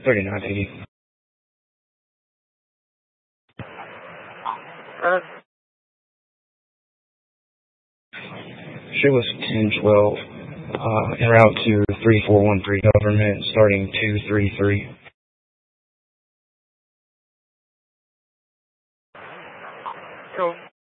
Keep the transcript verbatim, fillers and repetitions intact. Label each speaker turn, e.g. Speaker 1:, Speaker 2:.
Speaker 1: thirty-nine eighty.
Speaker 2: Uh,
Speaker 1: She was ten twelve, uh, en route to three four one three government, starting two three three.
Speaker 2: cool.